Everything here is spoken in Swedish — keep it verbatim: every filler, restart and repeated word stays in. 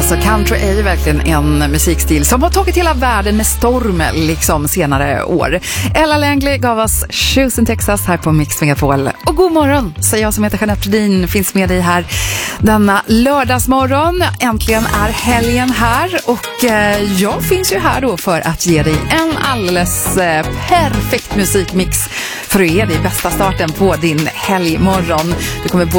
Alltså country är ju verkligen en musikstil som har tagit hela världen med storm liksom senare år. Ella Langley gav oss Shoes in Texas här på Mix Megapol. Och god morgon, säger jag som heter Jeanette Fredin, finns med dig här denna lördagsmorgon. Äntligen är helgen här och eh, jag finns ju här då för att ge dig en alldeles eh, perfekt musikmix för att ge dig bästa starten på din helgmorgon. Du kommer både